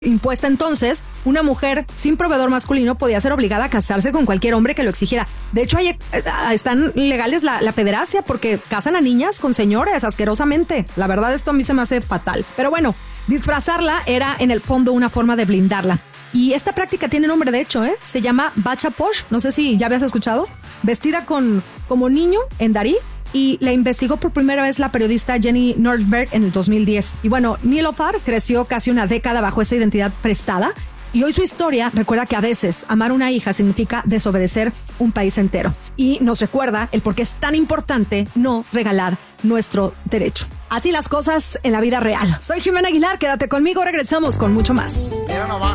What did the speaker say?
impuesta entonces, una mujer sin proveedor masculino podía ser obligada a casarse con cualquier hombre que lo exigiera. De hecho, ahí están legales la pederastia porque casan a niñas con señores asquerosamente. La verdad, esto a mí se me hace fatal. Pero bueno, disfrazarla era en el fondo una forma de blindarla. Y esta práctica tiene nombre, de hecho, se llama Bacha Posh. No sé si ya habías escuchado. Vestida como niño en Darí. Y la investigó por primera vez la periodista Jenny Nordberg en el 2010. Y bueno, Niloufar creció casi una década bajo esa identidad prestada. Y hoy su historia recuerda que a veces amar una hija significa desobedecer un país entero. Y nos recuerda el por qué es tan importante no regalar nuestro derecho. Así las cosas en la vida real. Soy Jimena Aguilar, quédate conmigo, regresamos con mucho más.